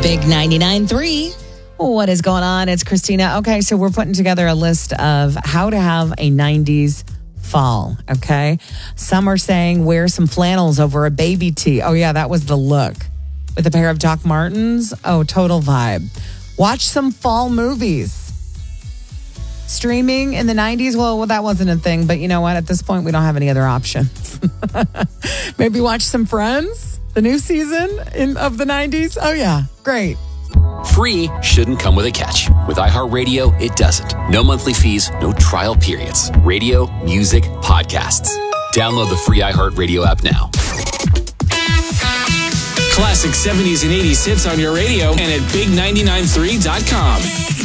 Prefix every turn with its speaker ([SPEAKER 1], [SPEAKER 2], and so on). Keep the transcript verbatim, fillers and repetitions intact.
[SPEAKER 1] Big ninety-nine point three.
[SPEAKER 2] What is going on? It's Christina. Okay, so we're putting together a list of how to have a nineties fall, okay? Some are saying wear some flannels over a baby tee. Oh, yeah, that was the look. With a pair of Doc Martens. Oh, total vibe. Watch some fall movies. Streaming in the nineties, well, well, that wasn't a thing. But you know what? At this point, we don't have any other options. Maybe watch some Friends, the new season in, of the nineties. Oh, yeah, great.
[SPEAKER 3] Free shouldn't come with a catch. With iHeartRadio, it doesn't. No monthly fees, no trial periods. Radio, music, podcasts. Download the free iHeartRadio app now.
[SPEAKER 4] Classic seventies and eighties hits on your radio and at big ninety-nine three dot com.